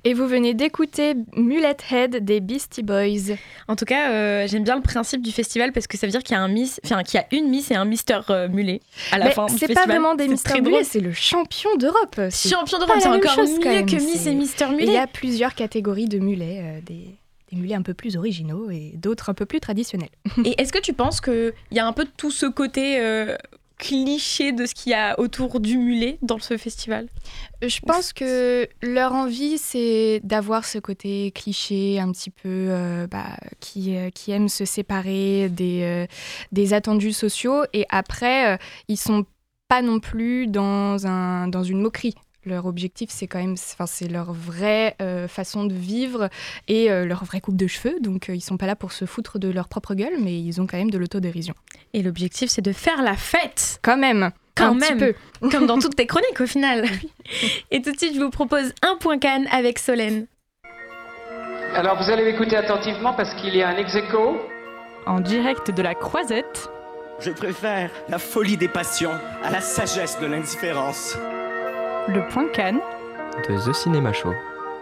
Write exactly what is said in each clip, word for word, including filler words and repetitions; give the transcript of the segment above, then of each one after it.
Et vous venez d'écouter Mullet Head des Beastie Boys. En tout cas, euh, j'aime bien le principe du festival parce que ça veut dire qu'il y a un Miss, enfin qu'il y a une Miss et un Mister euh, Mulet à la Mais fin du c'est festival. pas vraiment des C'est Mister très Mullet, drôle. c'est le champion d'Europe. C'est Champion pas d'Europe, c'est la même encore chose, quand mieux même. que Miss C'est- et Mister Et il Mulet. y a plusieurs catégories de mulets, euh, des, des mulets un peu plus originaux et d'autres un peu plus traditionnels. Et est-ce que tu penses qu'il y a un peu de tout ce côté euh, cliché de ce qu'il y a autour du mulet dans ce festival? Je pense que leur envie, c'est d'avoir ce côté cliché un petit peu euh, bah, qui, euh, qui aime se séparer des, euh, des attendus sociaux. Et après, euh, ils sont pas non plus dans, un, dans une moquerie. Leur objectif, c'est quand même, enfin, c'est leur vraie euh, façon de vivre et euh, leur vraie coupe de cheveux. Donc, euh, ils sont pas là pour se foutre de leur propre gueule, mais ils ont quand même de l'autodérision. Et l'objectif, c'est de faire la fête. Quand même, Quand un petit même. peu. Comme dans toutes tes chroniques au final. Et tout de suite, je vous propose un point Cannes avec Solène. Alors vous allez m'écouter attentivement parce qu'il y a un ex-aequo. En direct de la Croisette. Je préfère la folie des passions à la sagesse de l'indifférence. Le point Cannes. De The Cinema Show.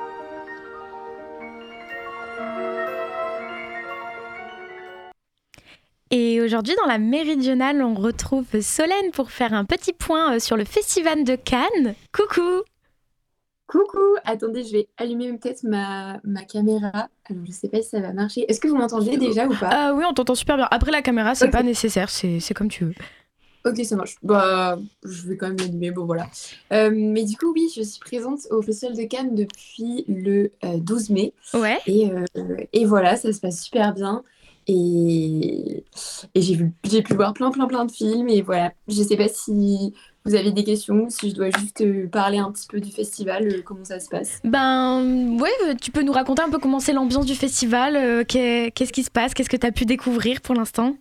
Et aujourd'hui, dans la Méridionale, on retrouve Solène pour faire un petit point euh, sur le Festival de Cannes. Coucou! Coucou, attendez, je vais allumer peut-être ma, ma caméra. Alors, je sais pas si ça va marcher. Est-ce que vous m'entendez déjà ou pas? Euh, oui, on t'entend super bien. Après, la caméra, c'est Ok. pas nécessaire, c'est, c'est comme tu veux. Ok, ça marche. Bah, je vais quand même l'allumer, bon voilà. Euh, mais du coup, oui, je suis présente au Festival de Cannes depuis le euh, douze mai. Ouais. Et, euh, et voilà, ça se passe super bien. Et, et j'ai vu, j'ai pu voir plein, plein, plein de films. Et voilà, je sais pas si vous avez des questions, si je dois juste euh, parler un petit peu du festival, euh, comment ça se passe. Ben, ouais, euh, tu peux nous raconter un peu comment c'est l'ambiance du festival, euh, qu'est- qu'est-ce qui se passe, qu'est-ce que tu as pu découvrir pour l'instant?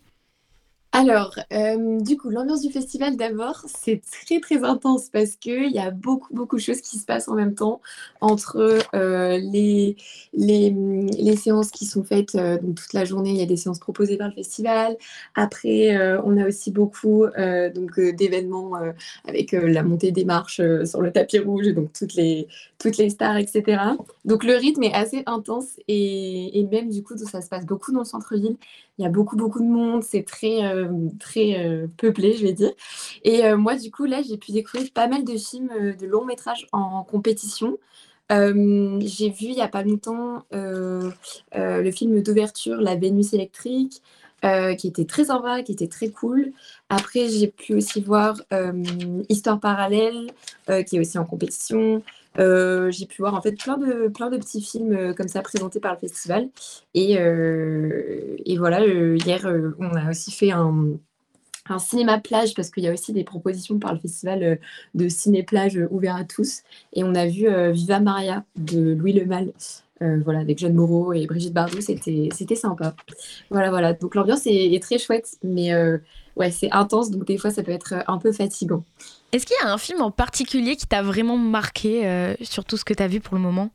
Alors, euh, du coup, l'ambiance du festival d'abord, c'est très très intense parce qu'il y a beaucoup beaucoup de choses qui se passent en même temps entre euh, les, les, les séances qui sont faites euh, donc toute la journée, il y a des séances proposées par le festival. Après, euh, on a aussi beaucoup euh, donc, euh, d'événements euh, avec euh, la montée des marches euh, sur le tapis rouge, et donc toutes les, toutes les stars, et cetera. Donc le rythme est assez intense et, et même du coup, ça se passe beaucoup dans le centre-ville. Il y a beaucoup, beaucoup de monde, c'est très, euh, très euh, peuplé, je vais dire. Et euh, moi, du coup, là, j'ai pu découvrir pas mal de films, euh, de longs métrages en compétition. Euh, j'ai vu il n'y a pas longtemps euh, euh, le film d'ouverture, La Vénus électrique, euh, qui était très sympa, qui était très cool. Après, j'ai pu aussi voir euh, Histoire parallèle, euh, qui est aussi en compétition. Euh, j'ai pu voir en fait plein de, plein de petits films euh, comme ça présentés par le festival. Et, euh, et voilà, euh, hier, euh, on a aussi fait un, un cinéma plage parce qu'il y a aussi des propositions par le festival euh, de ciné-plage euh, ouvert à tous. Et on a vu euh, Viva Maria de Louis Le Mal. Euh, voilà, avec Jeanne Moreau et Brigitte Bardot, c'était, c'était sympa. Voilà, voilà. Donc l'ambiance est, est très chouette, mais euh, ouais, c'est intense, donc des fois ça peut être euh, un peu fatigant. Est-ce qu'il y a un film en particulier qui t'a vraiment marqué euh, sur tout ce que t'as vu pour le moment?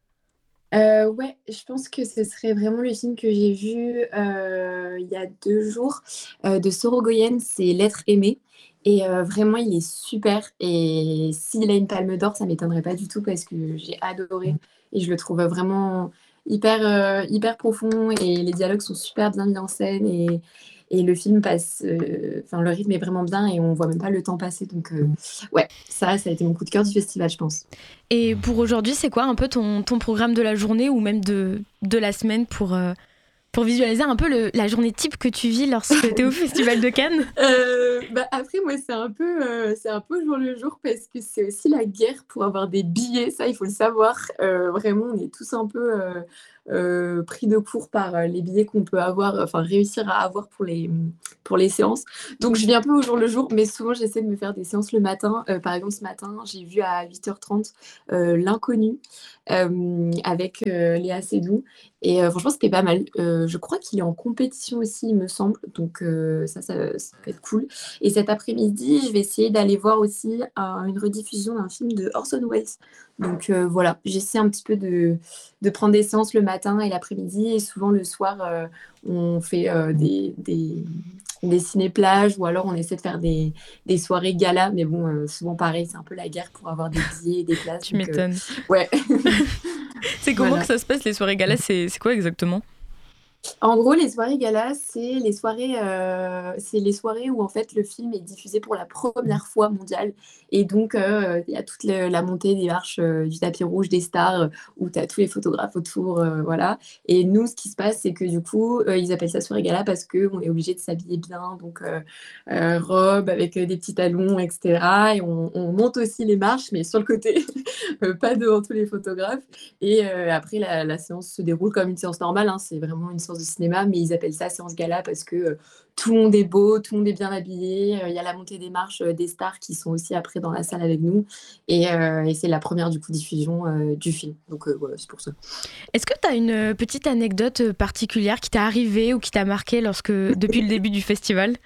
Euh, ouais, je pense que ce serait vraiment le film que j'ai vu euh, il y a deux jours euh, de Sorogoyen, c'est L'être aimé. Et euh, vraiment, il est super. Et s'il a une palme d'or, ça m'étonnerait pas du tout parce que j'ai adoré. Et je le trouve vraiment hyper, euh, hyper profond. Et les dialogues sont super bien mis en scène. Et, et le film passe, euh, enfin, le rythme est vraiment bien et on voit même pas le temps passer. Donc, euh, ouais, ça, ça a été mon coup de cœur du festival, je pense. Et pour aujourd'hui, c'est quoi un peu ton, ton programme de la journée ou même de, de la semaine pour, euh, pour visualiser un peu le, la journée type que tu vis lorsque tu es au Festival de Cannes? Euh, bah après, moi, c'est un peu, euh, c'est un peu jour le jour parce que c'est aussi la guerre pour avoir des billets. Ça, il faut le savoir. Euh, vraiment, on est tous un peu euh, euh, pris de court par euh, les billets qu'on peut avoir, enfin réussir à avoir pour les, pour les séances. Donc, je vis un peu au jour le jour, mais souvent, j'essaie de me faire des séances le matin. Euh, par exemple, ce matin, j'ai vu à huit heures trente euh, L'Inconnu euh, avec euh, Léa Seydoux. Et euh, franchement, c'était pas mal. Euh, je crois qu'il est en compétition aussi, il me semble. Donc, euh, ça, ça, ça peut être cool. Et cet après-midi, je vais essayer d'aller voir aussi euh, une rediffusion d'un film de Orson Welles. Donc, euh, voilà, j'essaie un petit peu de, de prendre des séances le matin et l'après-midi. Et souvent, le soir, euh, on fait euh, des, des, des ciné-plages, ou alors on essaie de faire des, des soirées gala, mais bon, euh, souvent pareil, c'est un peu la guerre pour avoir des billets et des places. Tu donc, m'étonnes. Euh, ouais. C'est comment Voilà. que ça se passe les soirées gala, c'est, c'est quoi exactement? En gros, les soirées gala, c'est les soirées, euh, c'est les soirées où en fait le film est diffusé pour la première fois mondiale. Et donc, euh, il y a toute le- la montée des marches euh, du tapis rouge des stars, euh, où tu as tous les photographes autour. Euh, voilà. Et nous, ce qui se passe, c'est que du coup, euh, ils appellent ça soirée gala parce qu'on est obligé de s'habiller bien. Donc, euh, euh, robe avec euh, des petits talons, et cetera. Et on, on monte aussi les marches, mais sur le côté, euh, pas devant tous les photographes. Et euh, après, la, la séance se déroule comme une séance normale, hein. C'est vraiment une séance de cinéma, mais ils appellent ça séance gala parce que euh, tout le monde est beau, tout le monde est bien habillé. Il euh, y a la montée des marches euh, des stars qui sont aussi après dans la salle avec nous. Et, euh, et c'est la première du coup diffusion euh, du film. Donc euh, voilà, c'est pour ça. Est-ce que tu as une petite anecdote particulière qui t'est arrivée ou qui t'a marqué lorsque, depuis le début du festival?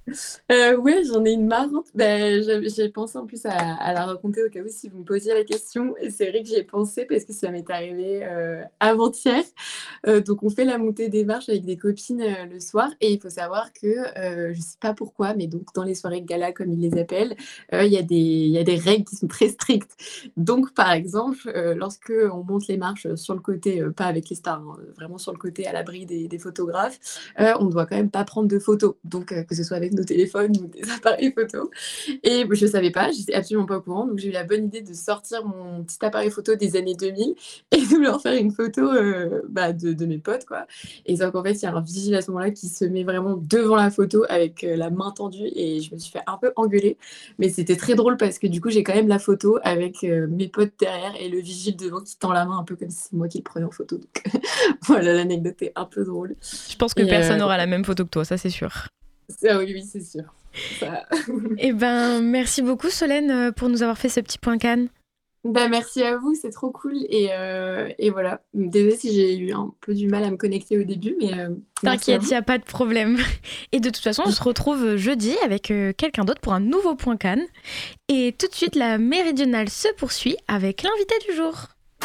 Euh, ouais, j'en ai une marrante. Ben, j'ai j'ai pensé en plus à, à la raconter au cas où si vous me posiez la question. Et c'est vrai que j'y ai pensé parce que ça m'est arrivé euh, avant-hier. Euh, donc, on fait la montée des marches avec des copines euh, le soir. Et il faut savoir que, euh, je sais pas pourquoi, mais donc dans les soirées gala, comme ils les appellent, euh, il y a des, il y a des règles qui sont très strictes. Donc, par exemple, euh, lorsque on monte les marches sur le côté, euh, pas avec les stars, hein, vraiment sur le côté à l'abri des, des photographes, euh, on ne doit quand même pas prendre de photos. Donc, euh, que ce soit avec nos téléphones ou des appareils photo. Et je ne savais pas, j'étais absolument pas au courant. Donc, j'ai eu la bonne idée de sortir mon petit appareil photo des années deux mille et de leur faire une photo euh, bah, de, de mes potes, quoi. Et donc, en fait, il y a un vigile à ce moment-là qui se met vraiment devant la photo avec euh, la main tendue et je me suis fait un peu engueuler. Mais c'était très drôle parce que du coup, j'ai quand même la photo avec euh, mes potes derrière et le vigile devant qui tend la main un peu comme si c'est moi qui le prenais en photo. Donc, voilà, l'anecdote est un peu drôle. Je pense que Et, personne euh, n'aura la même photo que toi, ça c'est sûr. Ah oui, oui, c'est sûr. Ça... Eh ben, merci beaucoup Solène pour nous avoir fait ce petit point Cannes. Bah, merci à vous, c'est trop cool. Et, euh, et voilà, désolée si j'ai eu un peu du mal à me connecter au début, mais euh, t'inquiète, il n'y a pas de problème. Et de toute façon, on se retrouve jeudi avec euh, quelqu'un d'autre pour un nouveau point Cannes. Et tout de suite, la méridionale se poursuit avec l'invité du jour.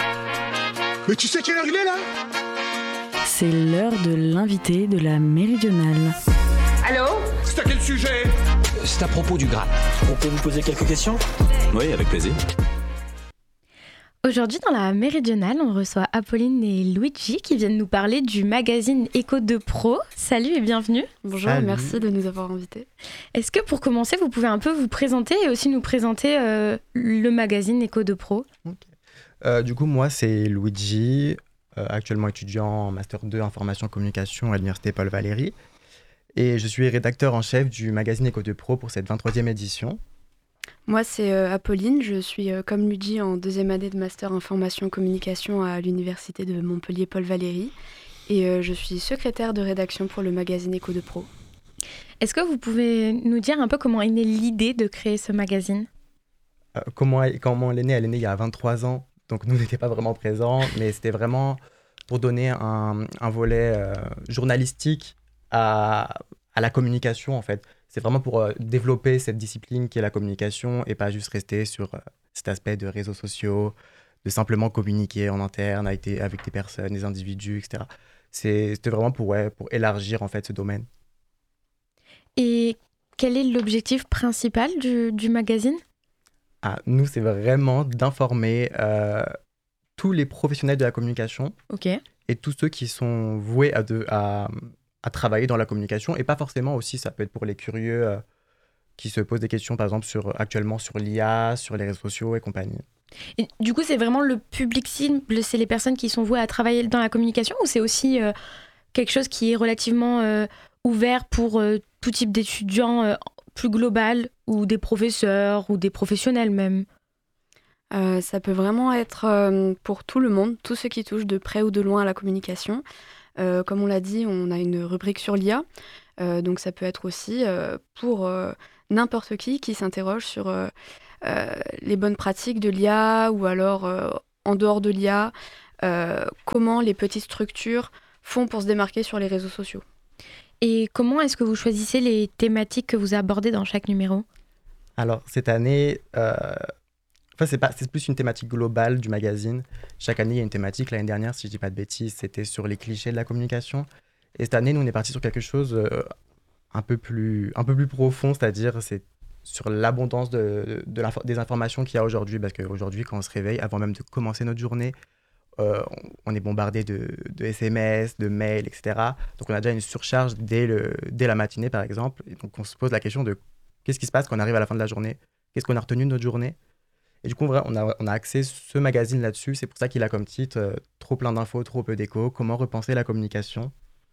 Mais tu sais quelle heure il est là ? C'est l'heure de l'invité de la méridionale. Allô ? C'est à quel sujet ? C'est à propos du Graal. On peut vous poser quelques questions ? Oui, avec plaisir. Aujourd'hui, dans la méridionale, on reçoit Apolline et Luigi qui viennent nous parler du magazine Eco deux Pro. Salut et bienvenue. Bonjour, Salut. Merci de nous avoir invités. Est-ce que pour commencer, vous pouvez un peu vous présenter et aussi nous présenter euh, le magazine Eco deux Pro ? Okay. Euh, du coup, moi, c'est Luigi, euh, actuellement étudiant en Master deux Information Communication à l'Université Paul Valéry. Et je suis rédacteur en chef du magazine Eco deux Pro pour cette vingt-troisième édition. Moi, c'est euh, Apolline. Je suis, euh, comme Luigi, en deuxième année de Master Information Communication à l'Université de Montpellier Paul Valéry. Et euh, je suis secrétaire de rédaction pour le magazine Eco deux Pro. Est-ce que vous pouvez nous dire un peu comment est née l'idée de créer ce magazine ? euh, comment, elle, comment elle est née ? Elle est née il y a vingt-trois ans, donc nous n'étions pas vraiment présents, mais c'était vraiment pour donner un, un volet euh, journalistique à, à la communication, en fait. C'est vraiment pour euh, développer cette discipline qui est la communication et pas juste rester sur euh, cet aspect de réseaux sociaux, de simplement communiquer en interne avec des, avec des personnes, des individus, et cetera. C'est, c'était vraiment pour, ouais, pour élargir en fait ce domaine. Et quel est l'objectif principal du, du magazine ? Ah, nous, c'est vraiment d'informer euh, tous les professionnels de la communication okay. et tous ceux qui sont voués à, de, à, à travailler dans la communication. Et pas forcément aussi, ça peut être pour les curieux euh, qui se posent des questions, par exemple, sur, actuellement sur l'I A, sur les réseaux sociaux et compagnie. Et du coup, c'est vraiment le public cible, c'est les personnes qui sont vouées à travailler dans la communication ou c'est aussi euh, quelque chose qui est relativement euh, ouvert pour euh, tout type d'étudiants euh, plus global ou des professeurs ou des professionnels même ? Euh, ça peut vraiment être euh, pour tout le monde, tous ceux qui touchent de près ou de loin à la communication. Euh, comme on l'a dit, on a une rubrique sur l'I A, euh, donc ça peut être aussi euh, pour euh, n'importe qui qui s'interroge sur euh, euh, les bonnes pratiques de l'I A ou alors euh, en dehors de l'I A, euh, comment les petites structures font pour se démarquer sur les réseaux sociaux. Et comment est-ce que vous choisissez les thématiques que vous abordez dans chaque numéro ? Alors, cette année, euh, enfin, c'est, pas, c'est plus une thématique globale du magazine. Chaque année, il y a une thématique. L'année dernière, si je ne dis pas de bêtises, c'était sur les clichés de la communication. Et cette année, nous, on est parti sur quelque chose, euh, un peu plus, un peu plus profond, c'est-à-dire c'est sur l'abondance de, de l'info- des informations qu'il y a aujourd'hui, parce qu'aujourd'hui, quand on se réveille, avant même de commencer notre journée, euh, on, on est bombardé de, de S M S, de mails, et cetera. Donc on a déjà une surcharge dès, le, dès la matinée, par exemple. Et donc on se pose la question de qu'est-ce qui se passe quand on arrive à la fin de la journée? Qu'est-ce qu'on a retenu de notre journée? Et du coup, on a, on a axé ce magazine là-dessus. C'est pour ça qu'il a comme titre euh, Trop plein d'infos, trop peu d'écho. Comment repenser la communication?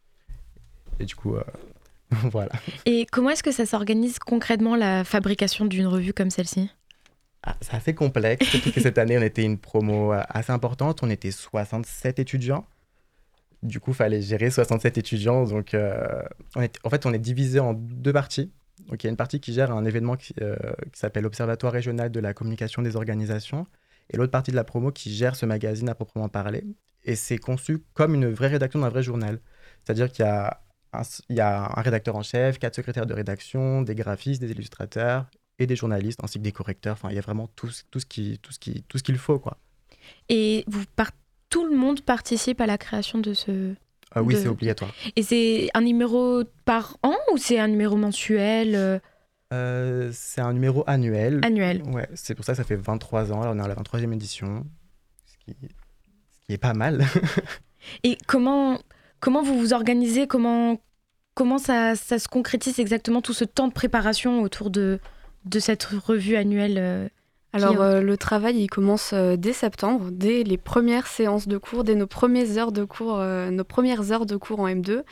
Et du coup, euh, voilà. Et comment est-ce que ça s'organise concrètement, la fabrication d'une revue comme celle-ci? Ah, c'est assez complexe, surtout que cette année, on était une promo euh, assez importante. On était soixante-sept étudiants. Du coup, il fallait gérer soixante-sept étudiants. Donc, euh, on est, en fait, on est divisé en deux parties. Donc, il y a une partie qui gère un événement qui, euh, qui s'appelle l'Observatoire régional de la communication des organisations, et l'autre partie de la promo qui gère ce magazine à proprement parler. Et c'est conçu comme une vraie rédaction d'un vrai journal. C'est-à-dire qu'il y a un, il y a un rédacteur en chef, quatre secrétaires de rédaction, des graphistes, des illustrateurs et des journalistes, ainsi que des correcteurs. Enfin, il y a vraiment tout, tout ce qui, tout ce qui, tout ce qu'il faut, quoi. Et vous par- tout le monde participe à la création de ce... Euh, oui, de... c'est obligatoire. Et c'est un numéro par an ou c'est un numéro mensuel? euh... Euh, c'est un numéro annuel. Annuel. Ouais, c'est pour ça que ça fait vingt-trois ans. Là, on est à la vingt-troisième édition, ce qui, ce qui est pas mal. Et comment, comment vous vous organisez? Comment, comment ça, ça se concrétise exactement, tout ce temps de préparation autour de, de cette revue annuelle euh, Alors, qui... euh, le travail, il commence euh, dès septembre, dès les premières séances de cours, dès nos premières heures de cours, euh, nos premières heures de cours en M deux.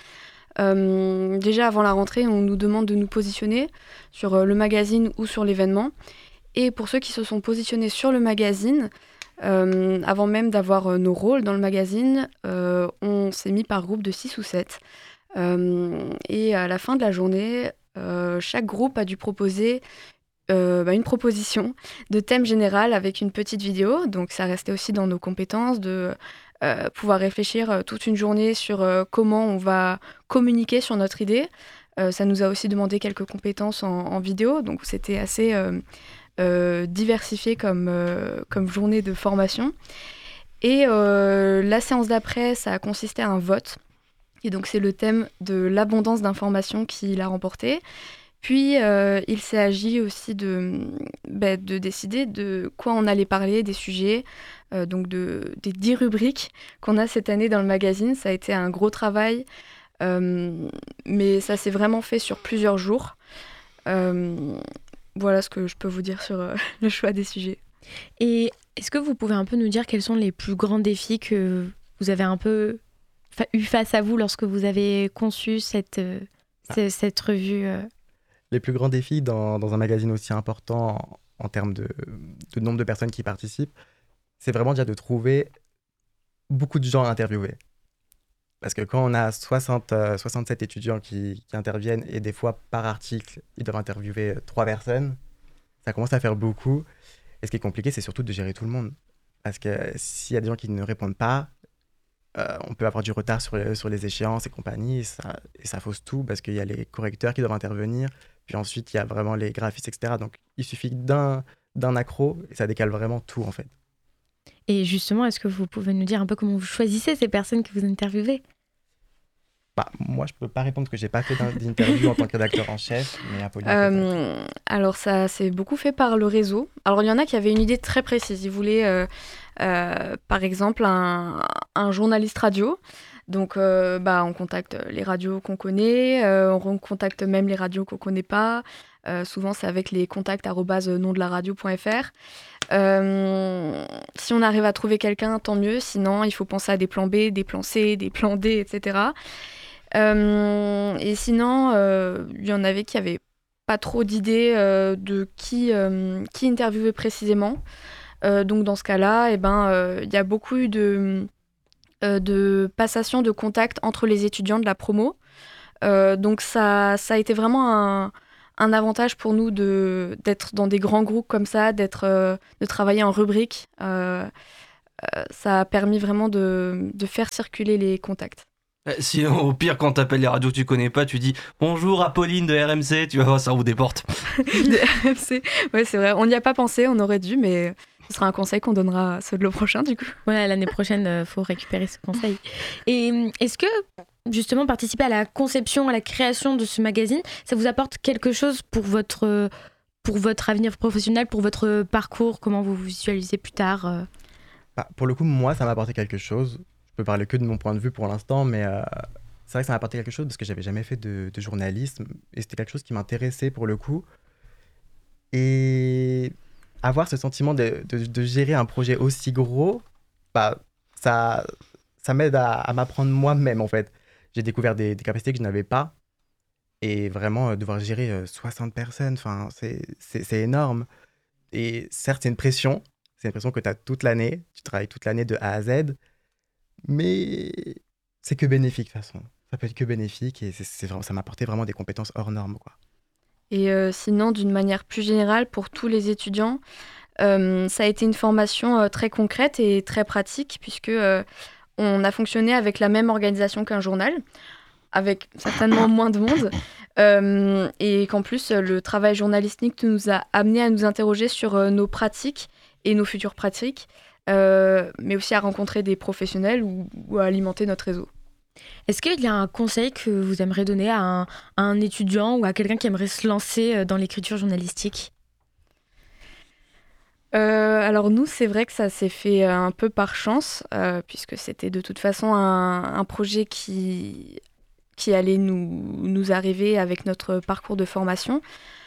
Euh, déjà, avant la rentrée, on nous demande de nous positionner sur euh, le magazine ou sur l'événement. Et pour ceux qui se sont positionnés sur le magazine, euh, avant même d'avoir euh, nos rôles dans le magazine, euh, on s'est mis par groupe de six ou sept. Euh, et à la fin de la journée, euh, chaque groupe a dû proposer Euh, bah, une proposition de thème général avec une petite vidéo. Donc ça restait aussi dans nos compétences de euh, pouvoir réfléchir euh, toute une journée sur euh, comment on va communiquer sur notre idée. Euh, ça nous a aussi demandé quelques compétences en, en vidéo, donc c'était assez euh, euh, diversifié comme, euh, comme journée de formation. Et euh, la séance d'après, ça a consisté à un vote. Et donc c'est le thème de l'abondance d'informations qui l'a remporté. Puis, euh, il s'est agi aussi de, bah, de décider de quoi on allait parler, des sujets, euh, donc de, des dix rubriques qu'on a cette année dans le magazine. Ça a été un gros travail, euh, mais ça s'est vraiment fait sur plusieurs jours. Euh, voilà ce que je peux vous dire sur euh, le choix des sujets. Et est-ce que vous pouvez un peu nous dire quels sont les plus grands défis que vous avez un peu fa- eu face à vous lorsque vous avez conçu cette, euh, c- cette revue euh... Les plus grands défis dans, dans un magazine aussi important en, en termes de, de nombre de personnes qui participent, c'est vraiment déjà de trouver beaucoup de gens à interviewer. Parce que quand on a soixante, euh, soixante-sept étudiants qui, qui interviennent et des fois par article, ils doivent interviewer trois personnes, ça commence à faire beaucoup. Et ce qui est compliqué, c'est surtout de gérer tout le monde. Parce que s'il y a des gens qui ne répondent pas, euh, on peut avoir du retard sur les, sur les échéances et compagnie, et ça, et ça fausse tout parce qu'il y a les correcteurs qui doivent intervenir. Puis ensuite, il y a vraiment les graphistes, et cetera. Donc, il suffit d'un, d'un accro et ça décale vraiment tout, en fait. Et justement, est-ce que vous pouvez nous dire un peu comment vous choisissez ces personnes que vous interviewez? Bah, moi, je ne peux pas répondre parce que je n'ai pas fait d'interview en tant que rédacteur en chef. Mais Apolline, euh, alors, ça s'est beaucoup fait par le réseau. Alors, il y en a qui avaient une idée très précise. Ils voulaient, euh, euh, par exemple, un, un journaliste radio. Donc, euh, bah, on contacte les radios qu'on connaît, euh, on contacte même les radios qu'on ne connaît pas. Euh, souvent, c'est avec les contacts arobase nom de la radio point f r. Euh, si on arrive à trouver quelqu'un, tant mieux. Sinon, il faut penser à des plans B, des plans C, des plans D, et cetera. Euh, et sinon, il euh, y en avait qui n'avaient pas trop d'idées euh, de qui, euh, qui interviewer précisément. Euh, donc, dans ce cas-là, eh ben, euh, y a beaucoup eu de... de passation de contact entre les étudiants de la promo. Euh, donc ça, ça a été vraiment un, un avantage pour nous de, d'être dans des grands groupes comme ça, d'être, euh, de travailler en rubrique. Euh, euh, ça a permis vraiment de, de faire circuler les contacts. Sinon, au pire, quand t'appelles les radios que tu connais pas, tu dis « Bonjour Apolline de R M C », tu vas voir, ça ouvre des portes. De R M C, ouais, c'est vrai. On n'y a pas pensé, on aurait dû, mais... Ce sera un conseil qu'on donnera à ceux de l'an prochain, du coup. Voilà, l'année prochaine, il euh, faut récupérer ce conseil. Et est-ce que justement participé à la conception, à la création de ce magazine, ça vous apporte quelque chose pour votre, pour votre avenir professionnel, pour votre parcours, comment vous vous visualisez plus tard euh... bah, Pour le coup, moi, ça m'a apporté quelque chose. Je peux parler que de mon point de vue pour l'instant, mais euh, c'est vrai que ça m'a apporté quelque chose parce que j'avais jamais fait de, de journalisme et c'était quelque chose qui m'intéressait pour le coup. Et avoir ce sentiment de, de, de gérer un projet aussi gros, bah, ça, ça m'aide à, à m'apprendre moi-même en fait. J'ai découvert des, des capacités que je n'avais pas. Et vraiment, euh, devoir gérer euh, soixante personnes, c'est, c'est, c'est énorme. Et certes, c'est une pression. C'est une pression que tu as toute l'année. Tu travailles toute l'année de A à Z. Mais c'est que bénéfique, de toute façon. Ça peut être que bénéfique. Et c'est, c'est vraiment, ça m'a apporté vraiment des compétences hors normes, quoi. Et euh, sinon, d'une manière plus générale, pour tous les étudiants, euh, ça a été une formation euh, très concrète et très pratique, puisque euh, on a fonctionné avec la même organisation qu'un journal, avec certainement moins de monde, euh, et qu'en plus, le travail journalistique nous a amené à nous interroger sur euh, nos pratiques et nos futures pratiques, euh, mais aussi à rencontrer des professionnels ou, ou à alimenter notre réseau. Est-ce qu'il y a un conseil que vous aimeriez donner à un, à un étudiant ou à quelqu'un qui aimerait se lancer dans l'écriture journalistique ? Euh, alors nous, c'est vrai que ça s'est fait un peu par chance, euh, puisque c'était de toute façon un, un projet qui, qui allait nous, nous arriver avec notre parcours de formation.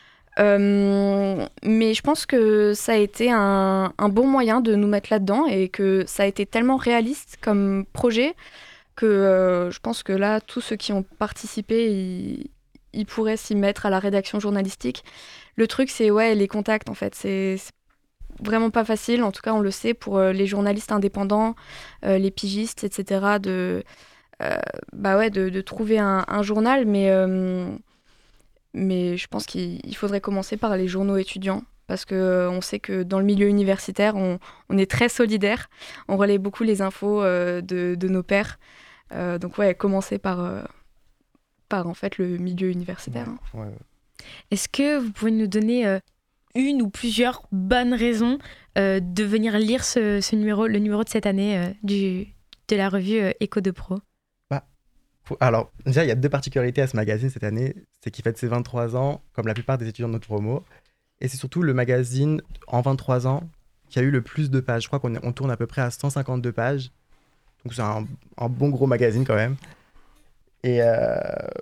Euh, mais je pense que ça a été un, un bon moyen de nous mettre là-dedans et que ça a été tellement réaliste comme projet que euh, je pense que là, tous ceux qui ont participé, ils, ils pourraient s'y mettre à la rédaction journalistique. Le truc, c'est ouais, les contacts, en fait. C'est, c'est vraiment pas facile, en tout cas, on le sait, pour euh, les journalistes indépendants, euh, les pigistes, et cetera, de, euh, bah ouais, de, de trouver un, un journal. Mais, euh, mais je pense qu'il faudrait commencer par les journaux étudiants. Parce qu'on euh, sait que dans le milieu universitaire, on, on est très solidaire. On relaie beaucoup les infos euh, de, de nos pairs. Euh, donc ouais, commencer par, euh, par en fait le milieu universitaire. Hein. Ouais, ouais. Est-ce que vous pouvez nous donner euh, une ou plusieurs bonnes raisons euh, de venir lire ce, ce numéro, le numéro de cette année euh, du, de la revue euh, Écho de Pro ? Bah, faut, alors, déjà, il y a deux particularités à ce magazine cette année. C'est qu'il fête ses vingt-trois ans, comme la plupart des étudiants de notre promo. Et c'est surtout le magazine, en vingt-trois ans, qui a eu le plus de pages. Je crois qu'on est, on tourne à peu près à cent cinquante-deux pages. Donc c'est un, un bon gros magazine quand même. Et euh,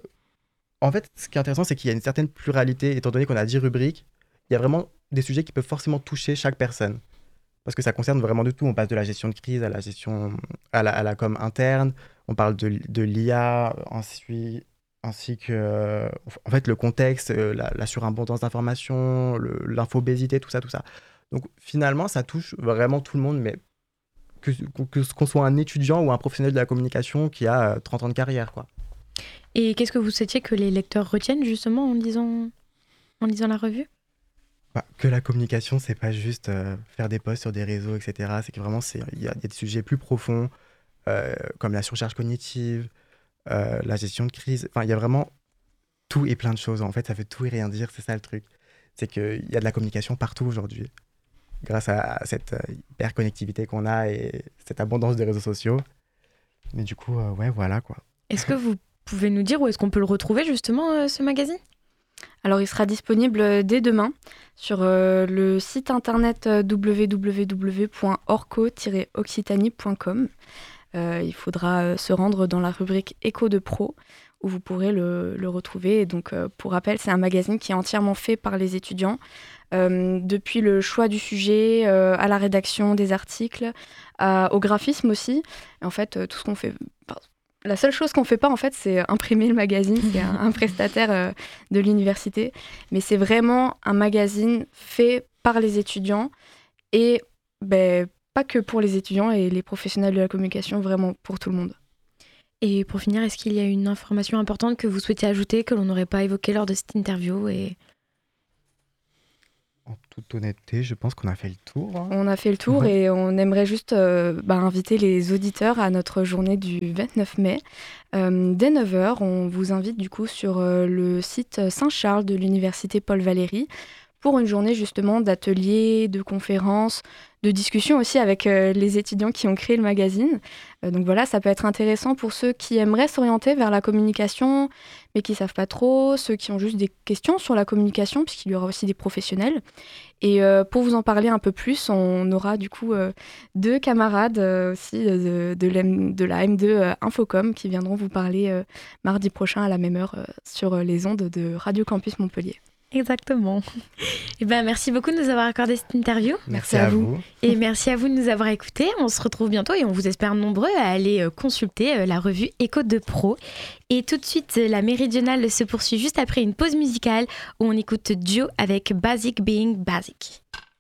en fait, ce qui est intéressant, c'est qu'il y a une certaine pluralité. Étant donné qu'on a dix rubriques, il y a vraiment des sujets qui peuvent forcément toucher chaque personne. Parce que ça concerne vraiment de tout. On passe de la gestion de crise à la gestion, à la, à la com interne. On parle de, de l'I A, ensuite... ainsi que euh, en fait le contexte, euh, la, la surabondance d'informations, le, l'infobésité, tout ça, tout ça. Donc finalement, ça touche vraiment tout le monde, mais que, que, qu'on soit un étudiant ou un professionnel de la communication qui a euh, trente ans de carrière, quoi. Et qu'est-ce que vous souhaitiez que les lecteurs retiennent justement en lisant, en lisant la revue ? Bah, que la communication, c'est pas juste euh, faire des posts sur des réseaux, et cetera. C'est que vraiment, il y, y a des sujets plus profonds, euh, comme la surcharge cognitive, Euh, la gestion de crise, enfin il y a vraiment tout et plein de choses. En fait, ça veut tout et rien dire, c'est ça le truc. C'est qu'il y a de la communication partout aujourd'hui, grâce à cette euh, hyper connectivité qu'on a et cette abondance de réseaux sociaux. Mais du coup, euh, ouais, voilà quoi. Est-ce que vous pouvez nous dire où est-ce qu'on peut le retrouver justement, euh, ce magazine ? Alors, il sera disponible dès demain sur euh, le site internet w w w point orco tiret occitanie point com. Euh, il faudra euh, se rendre dans la rubrique Écho de Pro où vous pourrez le, le retrouver. Et donc, euh, pour rappel, c'est un magazine qui est entièrement fait par les étudiants, euh, depuis le choix du sujet, euh, à la rédaction des articles, à, au graphisme aussi. Et en fait, euh, tout ce qu'on fait... Enfin, la seule chose qu'on ne fait pas, en fait, c'est imprimer le magazine. C'est un, un prestataire euh, de l'université. Mais c'est vraiment un magazine fait par les étudiants et... Ben, pas que pour les étudiants et les professionnels de la communication, vraiment pour tout le monde. Et pour finir, est-ce qu'il y a une information importante que vous souhaitez ajouter, que l'on n'aurait pas évoquée lors de cette interview et... En toute honnêteté, je pense qu'on a fait le tour. Hein. On a fait le tour ouais. Et on aimerait juste euh, bah, inviter les auditeurs à notre journée du vingt-neuf mai. Euh, dès neuf heures, on vous invite du coup sur euh, le site Saint-Charles de l'université Paul Valéry pour une journée justement d'ateliers, de conférences, de discussions aussi avec euh, les étudiants qui ont créé le magazine. Euh, donc voilà, ça peut être intéressant pour ceux qui aimeraient s'orienter vers la communication, mais qui ne savent pas trop, ceux qui ont juste des questions sur la communication, puisqu'il y aura aussi des professionnels. Et euh, pour vous en parler un peu plus, on aura du coup euh, deux camarades euh, aussi de, de, l'M- de la M deux euh, Infocom qui viendront vous parler euh, mardi prochain à la même heure euh, sur les ondes de Radio Campus Montpellier. Exactement. Et ben, merci beaucoup de nous avoir accordé cette interview. Merci, merci à, à vous. vous. Et merci à vous de nous avoir écoutés. On se retrouve bientôt et on vous espère nombreux à aller consulter la revue Écho de Pro. Et tout de suite, la Méridionale se poursuit juste après une pause musicale où on écoute Joe avec Basic Being Basic.